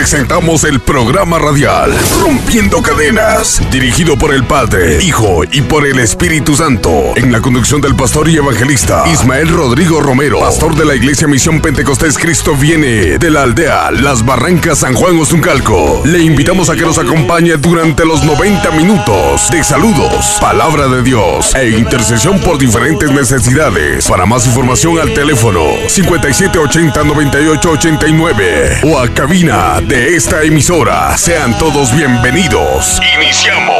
presentamos el programa radial Rompiendo Cadenas, dirigido por el Padre, Hijo y por el Espíritu Santo, en la conducción del pastor y evangelista Ismael Rodrigo Romero, pastor de la Iglesia Misión Pentecostés Cristo Viene, de la aldea Las Barrancas, San Juan Ostuncalco. Le invitamos a que nos acompañe durante los 90 minutos de saludos, palabra de Dios e intercesión por diferentes necesidades. Para más información al teléfono 5780-9889 o a cabina de esta emisora. Sean todos bienvenidos. Iniciamos.